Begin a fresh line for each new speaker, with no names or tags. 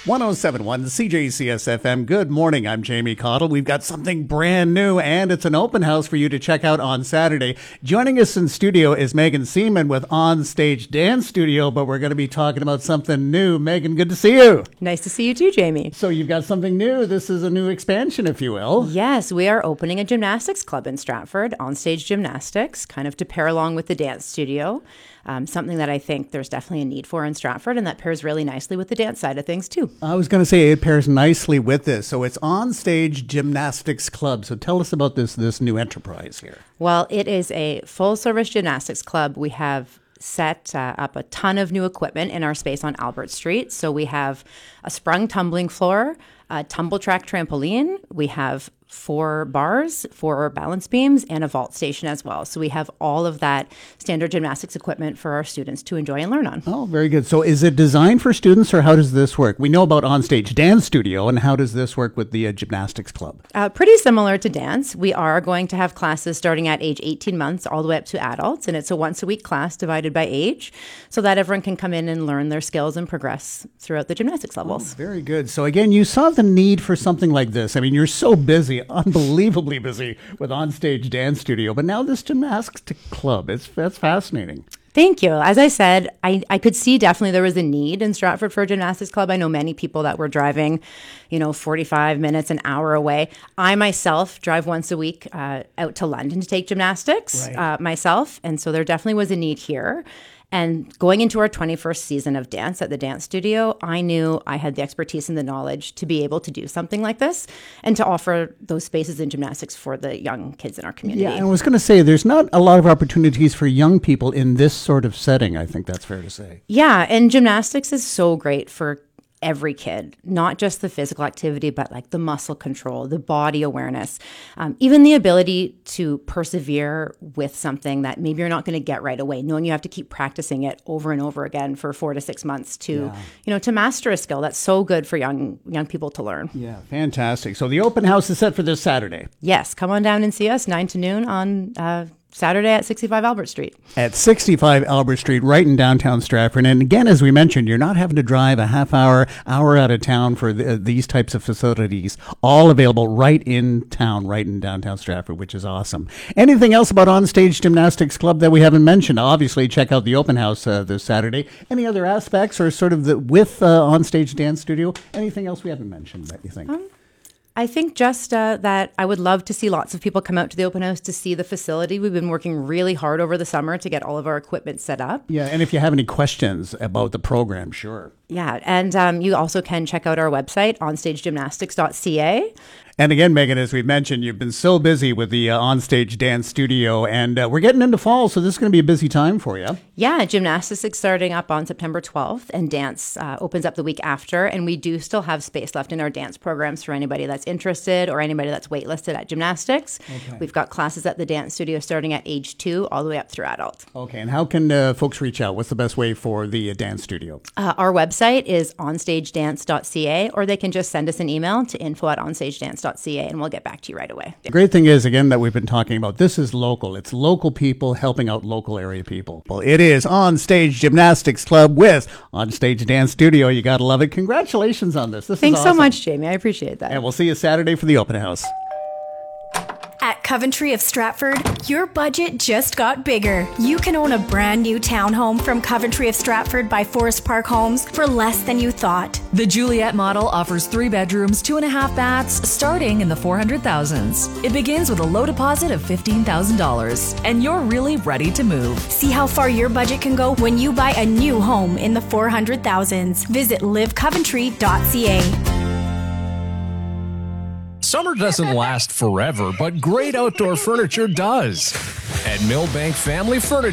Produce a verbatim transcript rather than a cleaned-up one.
one oh seven point one C J C S F M. Good morning. I'm Jamie Cottle. We've got something brand new, and it's an open house for you to check out on Saturday. Joining us in studio is Megan Seaman with On Stage Dance Studio, but we're going to be talking about something new. Megan, good to see you.
Nice to see you too, Jamie.
So you've got something new. This is a new expansion, if you will.
Yes, we are opening a gymnastics club in Stratford, On Stage Gymnastics, kind of to pair along with the dance studio. Um, something that I think there's definitely a need for in Stratford, and that pairs really nicely with the dance side of things too.
I was going to say it pairs nicely with this. So it's On Stage Gymnastics Club. So tell us about this this new enterprise here.
Well, it is a full-service gymnastics club. We have set uh, up a ton of new equipment in our space on Albert Street. So we have a sprung tumbling floor, a tumble track trampoline. We have four bars, four balance beams, and a vault station as well. So we have all of that standard gymnastics equipment for our students to enjoy and learn on.
Oh, very good. So is it designed for students, or how does this work? We know about On Stage Dance Studio, and how does this work with the uh, gymnastics club?
Uh, pretty similar to dance. We are going to have classes starting at age eighteen months all the way up to adults, and it's a once a week class divided by age so that everyone can come in and learn their skills and progress throughout the gymnastics levels.
Oh, very good. So again, you saw the need for something like this. I mean, you're so busy, unbelievably busy with On Stage Dance Studio, but now this gymnastics club, it's that's fascinating.
Thank you. As I said, I, I could see definitely there was a need in Stratford for a gymnastics club. I know many people that were driving, you know, forty-five minutes, an hour away. I myself drive once a week uh, out to London to take gymnastics
right.
uh, myself. And so there definitely was a need here. And going into our twenty-first season of dance at the dance studio, I knew I had the expertise and the knowledge to be able to do something like this and to offer those spaces in gymnastics for the young kids in our community.
Yeah, and I was going to say, there's not a lot of opportunities for young people in this sort of setting. I think that's fair to say.
Yeah, and gymnastics is so great for every kid, not just the physical activity, but like the muscle control, the body awareness, um, even the ability to persevere with something that maybe you're not going to get right away, knowing you have to keep practicing it over and over again for four to six months to, yeah. you know, to master a skill. That's so good for young young people to learn.
Yeah, fantastic. So the open house is set for this Saturday.
Yes, come on down and see us nine to noon on uh, Saturday at sixty-five Albert Street.
At sixty-five Albert Street, right in downtown Stratford. And again, as we mentioned, you're not having to drive a half hour, hour out of town for the, these types of facilities. All available right in town, right in downtown Stratford, which is awesome. Anything else about On Stage Gymnastics Club that we haven't mentioned? Obviously, check out the open house uh, this Saturday. Any other aspects, or sort of the with uh, On Stage Dance Studio? Anything else we haven't mentioned that you think?
Um, I think just uh, that I would love to see lots of people come out to the open house to see the facility. We've been working really hard over the summer to get all of our equipment set up.
Yeah, and if you have any questions about the program, sure.
Yeah, and um, you also can check out our website, on stage gymnastics dot c a.
And again, Megan, as we've mentioned, you've been so busy with the uh, On Stage Dance Studio, and uh, we're getting into fall, so this is going to be a busy time for you.
Yeah, gymnastics is starting up on September twelfth, and dance uh, opens up the week after, and we do still have space left in our dance programs for anybody that's interested or anybody that's waitlisted at gymnastics. Okay. We've got classes at the dance studio starting at age two all the way up through adult.
Okay, and how can uh, folks reach out? What's the best way for the uh, dance studio?
Uh, our website is on stage dance dot c a, or they can just send us an email to info at on stage dance dot c a, and we'll get back to you right away.
The great thing is, again, that we've been talking about, this is local. It's local people helping out local area people. Well, it is On Stage Gymnastics Club with On Stage Dance Studio. You got to love it. Congratulations on this. This
Thanks
is awesome.
so much, Jamie. I appreciate that.
And we'll see you Saturday for the open house.
At Coventry of Stratford, your budget just got bigger. You can own a brand new townhome from Coventry of Stratford by Forest Park Homes for less than you thought.
The Juliet model offers three bedrooms, two and a half baths, starting in the four hundred thousands. It begins with a low deposit of fifteen thousand dollars, and you're really ready to move.
See how far your budget can go when you buy a new home in the four hundred thousands. Visit live coventry dot c a.
Summer doesn't last forever, but great outdoor furniture does. At Millbank Family Furniture,